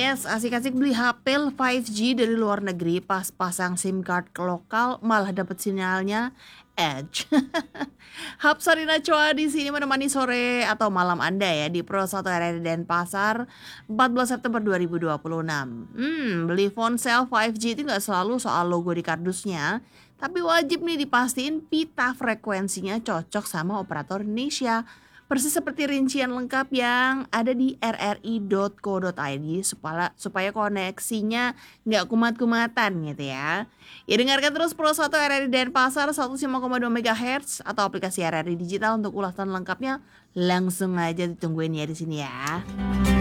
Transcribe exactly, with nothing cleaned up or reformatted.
Yes, asik-asik beli H P lima G dari luar negeri pas pasang SIM card ke lokal malah dapet sinyalnya Edge. Hap Sarina Chua di sini menemani sore atau malam Anda ya di Pro satu R R I Denpasar empat belas September dua ribu dua puluh enam. Hmm, beli ponsel lima G itu nggak selalu soal logo di kardusnya, tapi wajib nih dipastiin pita frekuensinya cocok sama operator Indonesia. Persis seperti rincian lengkap yang ada di r r i dot co dot i d supaya, supaya koneksinya nggak kumat-kumatan gitu ya. Ya dengarkan terus Pro satu R R I Denpasar seratus lima koma dua megahertz atau aplikasi R R I Digital untuk ulasan lengkapnya. Langsung aja ditungguin ya di sini ya.